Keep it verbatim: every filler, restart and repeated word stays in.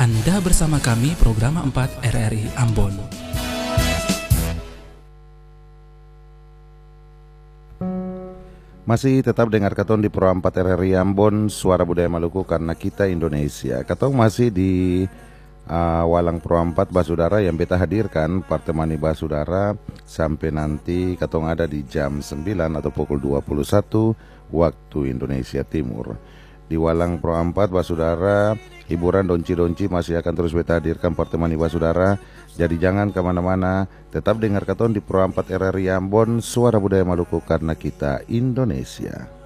Anda bersama kami program empat R R I Ambon. Masih tetap dengar Katong di Pro empat R R I Ambon, Suara Budaya Maluku karena kita Indonesia. Katong masih di uh, Walang Pro empat Basudara yang beta hadirkan pertemani Basudara sampai nanti Katong ada di jam sembilan atau pukul dua puluh satu waktu Indonesia Timur. Di Walang Pro empat Basudara, hiburan donci-donci masih akan terus beta hadirkan pertemani Basudara. Jadi jangan kemana-mana, tetap dengar Katong di Pro empat R R I Ambon, Suara Budaya Maluku karena kita Indonesia.